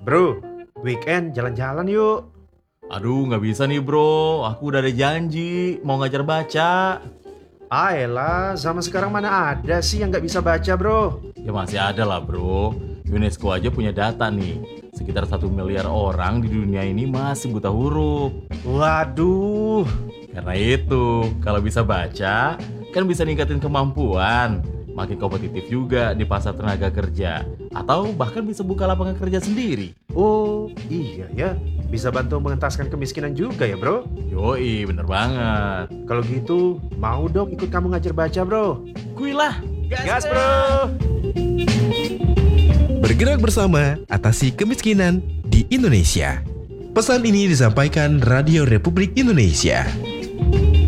Bro, weekend jalan-jalan yuk. Aduh, nggak bisa nih bro. Aku udah ada janji mau ngajar baca. Ayolah, zaman sekarang mana ada sih yang nggak bisa baca, bro? Ya masih ada lah bro. UNESCO aja punya data nih. Sekitar 1 miliar orang di dunia ini masih buta huruf. Waduh, Karena itu, kalau bisa baca, kan bisa ningkatin kemampuan. Makin kompetitif juga di pasar tenaga kerja. Atau bahkan bisa buka lapangan kerja sendiri. oh iya ya, bisa bantu mengentaskan kemiskinan juga ya, bro? Yoi, bener banget. Kalau gitu, mau dong ikut kamu ngajar baca, bro? Kuilah, Gas, bro! Bergerak bersama atasi kemiskinan di Indonesia. Pesan ini disampaikan Radio Republik Indonesia.